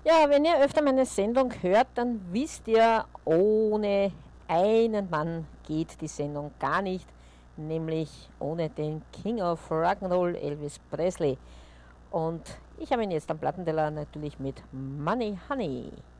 Ja, wenn ihr öfter meine Sendung hört, dann wisst ihr, ohne einen Mann geht die Sendung gar nicht, nämlich ohne den King of Rock'n'Roll Elvis Presley. Und ich habe ihn jetzt am Plattenteller natürlich mit Money Honey.